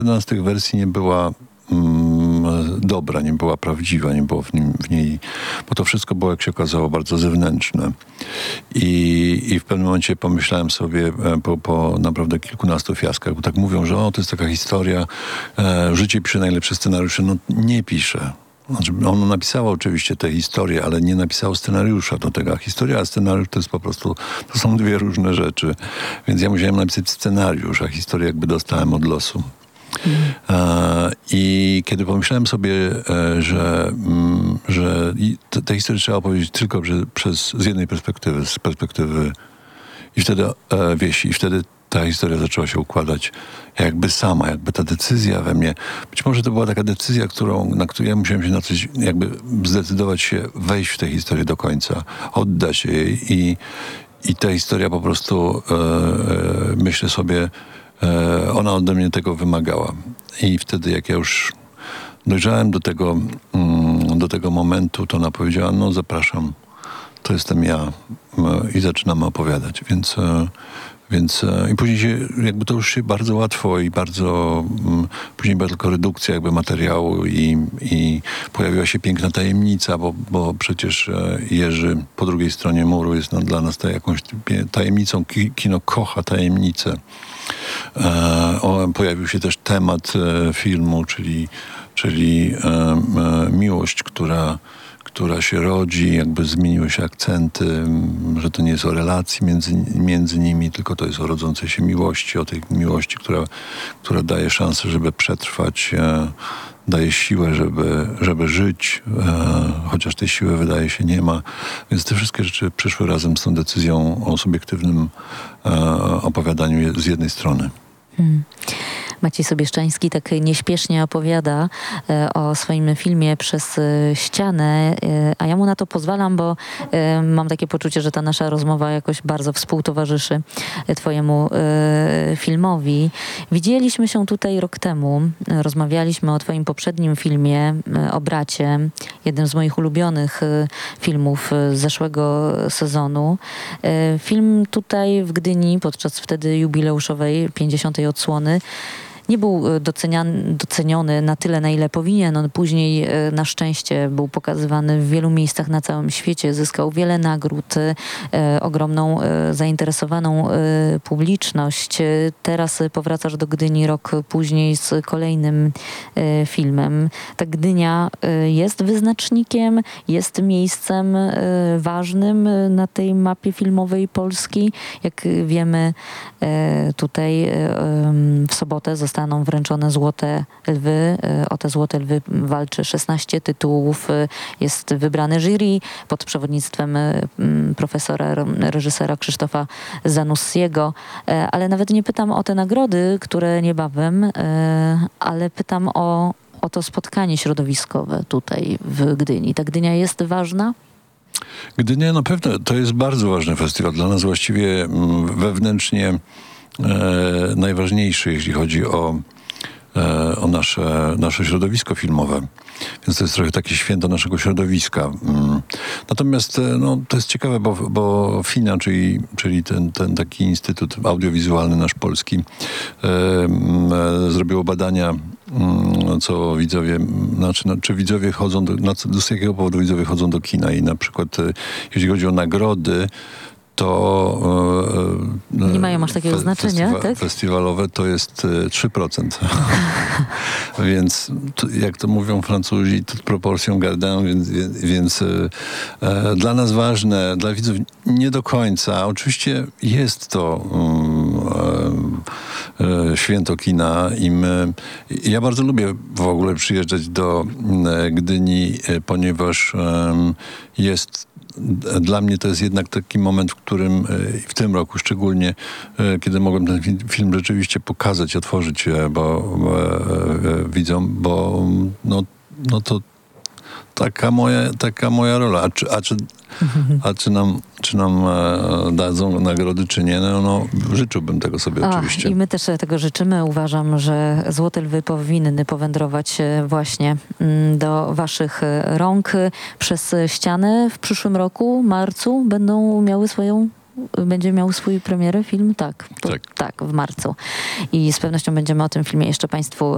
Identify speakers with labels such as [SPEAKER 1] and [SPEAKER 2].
[SPEAKER 1] Jedna z tych wersji nie była dobra, nie była prawdziwa, nie było w niej, bo to wszystko było, jak się okazało, bardzo zewnętrzne. I w pewnym momencie pomyślałem sobie po naprawdę kilkunastu fiaskach, bo tak mówią, że to jest taka historia, życie pisze najlepsze scenariusze. No nie pisze. Znaczy, ono napisało oczywiście tę historię, ale nie napisało scenariusza do tego. A historia, a scenariusz to jest po prostu, to są dwie różne rzeczy. Więc ja musiałem napisać scenariusz, a historię jakby dostałem od losu. I kiedy pomyślałem sobie, że tę historię trzeba opowiedzieć tylko z jednej perspektywy, z perspektywy i wtedy wieści, i wtedy ta historia zaczęła się układać jakby sama, jakby ta decyzja we mnie. Być może to była taka decyzja, na którą ja musiałem się na coś, jakby zdecydować się wejść w tę historię do końca, oddać jej i ta historia po prostu, myślę sobie, ona ode mnie tego wymagała. I wtedy, jak ja już dojrzałem do tego momentu, to ona powiedziała, no zapraszam, to jestem ja i zaczynamy opowiadać. Więc i później jakby to już się bardzo łatwo i bardzo, później była tylko redukcja jakby materiału i pojawiła się piękna tajemnica, bo przecież Jerzy po drugiej stronie muru jest dla nas jakąś tajemnicą. Kino kocha tajemnicę. Pojawił się też temat filmu, czyli miłość, która się rodzi, jakby zmieniły się akcenty, że to nie jest o relacji między nimi, tylko to jest o rodzącej się miłości, o tej miłości, która daje szansę, żeby przetrwać, daje siłę, żeby żyć, chociaż tej siły wydaje się nie ma. Więc te wszystkie rzeczy przyszły razem z tą decyzją o subiektywnym opowiadaniu z jednej strony.
[SPEAKER 2] Maciej Sobieszczański tak nieśpiesznie opowiada o swoim filmie Przez ścianę, a ja mu na to pozwalam, bo mam takie poczucie, że ta nasza rozmowa jakoś bardzo współtowarzyszy twojemu filmowi. Widzieliśmy się tutaj rok temu, rozmawialiśmy o twoim poprzednim filmie, o bracie, jednym z moich ulubionych filmów z zeszłego sezonu. Film tutaj w Gdyni podczas wtedy jubileuszowej 50. odsłony nie był doceniony na tyle, na ile powinien. On później na szczęście był pokazywany w wielu miejscach na całym świecie. Zyskał wiele nagród, ogromną zainteresowaną publiczność. Teraz powracasz do Gdyni rok później z kolejnym filmem. Ta Gdynia jest wyznacznikiem, jest miejscem ważnym na tej mapie filmowej Polski. Jak wiemy, tutaj w sobotę zostaną wręczone Złote Lwy. O te Złote Lwy walczy 16 tytułów. Jest wybrane jury pod przewodnictwem profesora, reżysera Krzysztofa Zanussiego. Ale nawet nie pytam o te nagrody, które niebawem, ale pytam o to spotkanie środowiskowe tutaj w Gdyni. Ta Gdynia jest ważna?
[SPEAKER 1] Gdynia na pewno to jest bardzo ważny festiwal. Dla nas właściwie wewnętrznie najważniejszy, jeśli chodzi o nasze środowisko filmowe. Więc to jest trochę takie święto naszego środowiska. Natomiast to jest ciekawe, bo FINA, czyli ten taki instytut audiowizualny nasz polski, zrobiło badania, co widzowie, czy widzowie chodzą z jakiego powodu widzowie chodzą do kina i na przykład jeśli chodzi o nagrody, to
[SPEAKER 2] nie mają aż takiego znaczenia, tak?
[SPEAKER 1] Festiwalowe to jest 3%. Więc jak to mówią Francuzi, toute proportion gardant, więc dla nas ważne, dla widzów nie do końca. Oczywiście jest to święto kina i ja bardzo lubię w ogóle przyjeżdżać do Gdyni, ponieważ dla mnie to jest jednak taki moment, w którym w tym roku szczególnie, kiedy mogłem ten film rzeczywiście pokazać, otworzyć widzom, bo to taka moja rola. A czy nam dadzą nagrody, czy nie? Życzyłbym tego sobie oczywiście.
[SPEAKER 2] I my też tego życzymy. Uważam, że Złote Lwy powinny powędrować właśnie do waszych rąk. Przez ścianę w przyszłym roku, marcu, będzie miał swój premierę film? Tak, w marcu. I z pewnością będziemy o tym filmie jeszcze państwu